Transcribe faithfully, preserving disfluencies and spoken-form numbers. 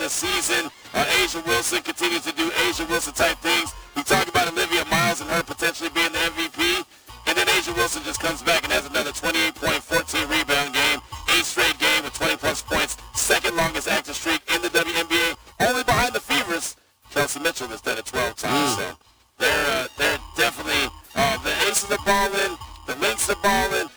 the season. Uh, Asia Wilson continues to do Asia Wilson-type things. We talk about Olivia Miles and her potentially being the M V P. And then Asia Wilson just comes back and has another twenty-eight point, fourteen rebound game. Eight straight game with twenty-plus points. Second longest active streak in the W N B A. Only behind the Fevers. Kelsey Mitchell has done it twelve times. So they're, uh, they're definitely, uh, the Aces are balling. The Lynx are balling.